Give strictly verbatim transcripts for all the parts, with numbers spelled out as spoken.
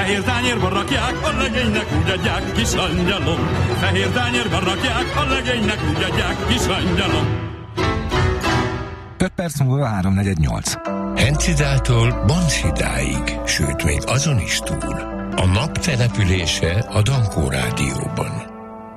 Fehér tányérban rakják, a legénynek úgy adják, kis angyalom. Fehér tányérban rakják, a legénynek úgy adják, kis angyalom. öt perc múlva háromnegyed nyolc. Hencidától Banszidáig, sőt még azon is túl. A nap települése a Dankó Rádióban.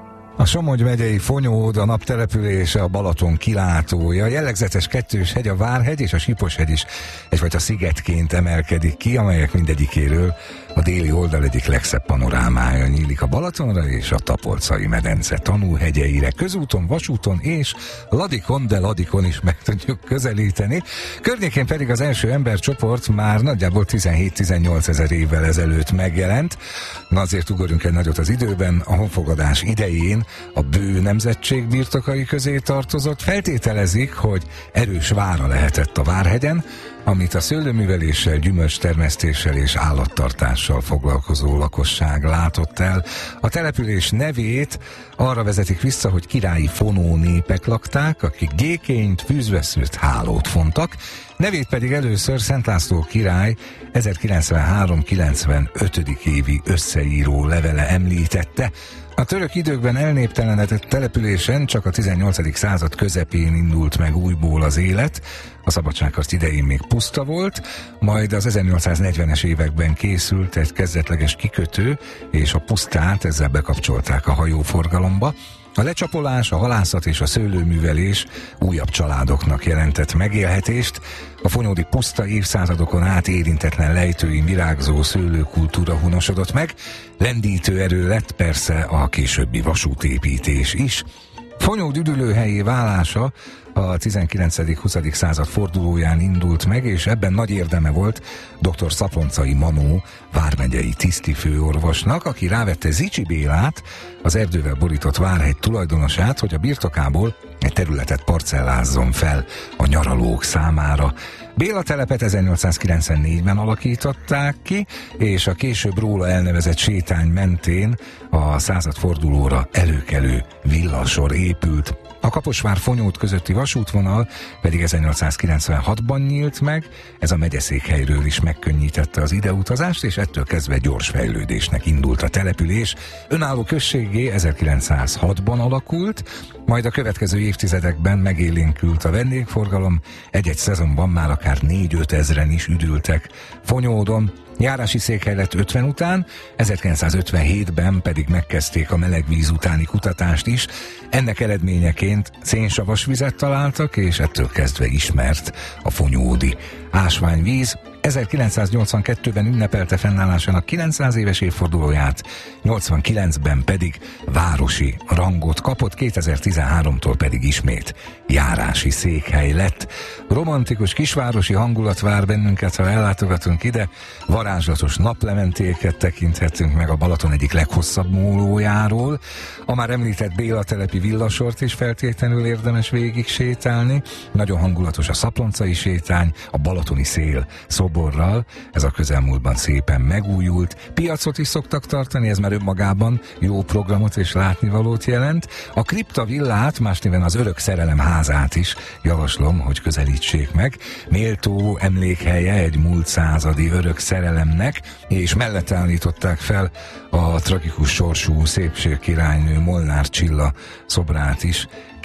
A Somogy megyei Fonyód, a nap települése, a Balaton kilátója, jellegzetes kettős hegy, a Várhegy és a Siposhegy is egyfajta szigetként emelkedik ki, amelyek mindegyikéről a déli oldal egyik legszebb panorámája nyílik a Balatonra és a Tapolcai medence tanúhegyeire. Közúton, vasúton és Ladikon, de Ladikon is meg tudjuk közelíteni. Környékén pedig az első embercsoport már nagyjából tizenhét-tizennyolc ezer évvel ezelőtt megjelent. Na azért ugorjunk egy nagyot az időben, a honfogadás idején a Bő nemzetség birtokai közé tartozott. Feltételezik, hogy erős vára lehetett a Várhegyen, amit a szőlőműveléssel, gyümölcstermesztéssel és állattartással foglalkozó lakosság látott el. A település nevét arra vezetik vissza, hogy királyi fonó népek lakták, akik gékényt, fűzveszőt, hálót fontak. Nevét pedig először Szent László király ezerkilencvenhárom kilencvenötödik évi összeíró levele említette. A török időkben elnéptelenedett településen csak a tizennyolcadik század közepén indult meg újból az élet. A szabadságharc idején még puszta volt, majd az ezernyolcszáznegyvenes években készült egy kezdetleges kikötő, és a pusztát ezzel bekapcsolták a hajóforgalomba. A lecsapolás, a halászat és a szőlőművelés újabb családoknak jelentett megélhetést. A fonyódi puszta évszázadokon át érintetlen lejtőin virágzó szőlőkultúra hunosodott meg. Lendítő erő lett persze a későbbi vasútépítés is. Fonyód üdülőhelyé válása a tizenkilencedik-huszadik század fordulóján indult meg, és ebben nagy érdeme volt dr. Szaponcai Manó vármegyei tisztifőorvosnak, aki rávette Zichy Bélát, az erdővel borított Várhegy tulajdonosát, hogy a birtokából egy területet parcellázzon fel a nyaralók számára. Béla telepet ezernyolcszázkilencvennégyben alakították ki, és a később róla elnevezett sétány mentén a századfordulóra előkelő villasor épült. A Kaposvár-Fonyód közötti vasútvonal pedig ezernyolcszázkilencvenhatban nyílt meg, ez a megyeszékhelyről is megkönnyítette az ideutazást, és ettől kezdve gyors fejlődésnek indult a település. Önálló községgé ezerkilencszázhatban alakult, majd a következő évtizedekben megélénkült a vendégforgalom, egy-egy szezonban már akár négy-öt ezren is üdültek Fonyódon. Járási székhely lett ötven után, ezerkilencszázötvenhétben pedig megkezdték a melegvíz utáni kutatást is. Ennek eredményeként szénsavas vizet találtak, és ettől kezdve ismert a fonyódi ásványvíz. ezerkilencszáznyolcvankettőben ünnepelte fennállásának kilencszáz éves évfordulóját, nyolcvankilencben pedig városi rangot kapott, kétezer-tizenháromtól pedig ismét járási székhely lett. Romantikus kisvárosi hangulat vár bennünket, ha ellátogatunk ide. Varázslatos naplementéket tekinthetünk meg a Balaton egyik leghosszabb mólójáról. A már említett Béla telepi villasort is feltétlenül érdemes végig sétálni. Nagyon hangulatos a Szaponcai sétány, a balatoni szél szoborral, ez a közelmúltban szépen megújult. Piacot is szoktak tartani, ez már önmagában jó programot és látnivalót jelent. A Kripta villát, más néven az Örök Szerelem házát is javaslom, hogy közelítsék meg. Méltó emlékhelye egy múlt századi örök szerelemnek, és mellette állították fel a tragikus sorsú szépségkirálynő Molnár Csilla szobrát is.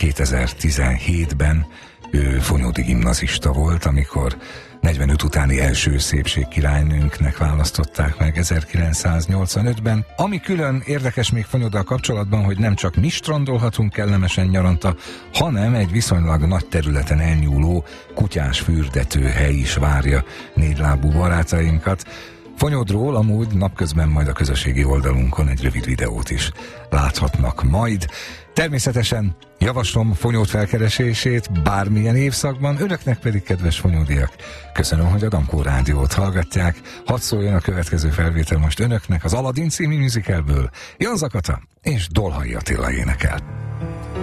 kétezer-tizenhétben ő fonyódi gimnazista volt, amikor negyvenöt utáni első szépségkirálynőnknek választották meg ezerkilencszáznyolcvanötben. Ami külön érdekes még Fonyóddal kapcsolatban, hogy nem csak mi strandolhatunk kellemesen nyaranta, hanem egy viszonylag nagy területen elnyúló kutyás fürdetőhely is várja négylábú barátainkat. Fonyódról amúgy napközben majd a közösségi oldalunkon egy rövid videót is láthatnak majd. Természetesen javaslom Fonyód felkeresését bármilyen évszakban, önöknek pedig, kedves fonyódiak, köszönöm, hogy a Dankó Rádiót hallgatják. Hadd szóljon a következő felvétel most önöknek az Aladdin című musicalből. Jan Zakata és Dolhai Attila énekel.